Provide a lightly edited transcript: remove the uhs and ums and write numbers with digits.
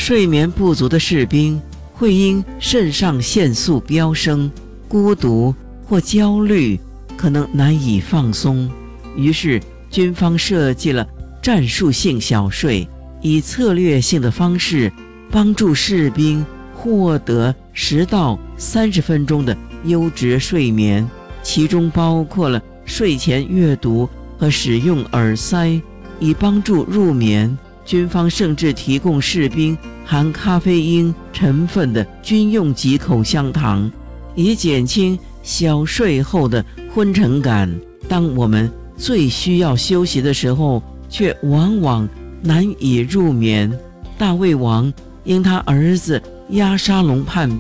睡眠不足的士兵会因肾上腺素飙升、孤独或焦虑，可能难以放松。于是军方设计了战术性小睡，以策略性的方式帮助士兵获得10到30分钟的优质睡眠，其中包括了睡前阅读和使用耳塞，以帮助入眠。军方甚至提供士兵含咖啡因成分的军用级口香糖，以减轻小睡后的昏沉感。当我们最需要休息的时候，却往往难以入眠。大卫王因他儿子押沙龙叛